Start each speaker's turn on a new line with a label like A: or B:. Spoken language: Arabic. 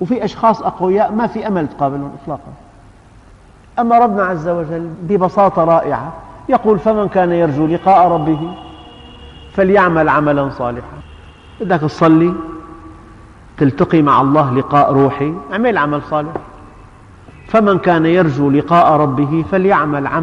A: وفي أشخاص أقوياء ما في أمل تقابلهم إطلاقا. أما ربنا عز وجل ببساطة رائعة يقول: فمن كان يرجو لقاء ربه فليعمل عملا صالحا. بدك تصلي تلتقي مع الله لقاء روحي، اعمل عمل صالح. فمن كان يرجو لقاء ربه فليعمل عملا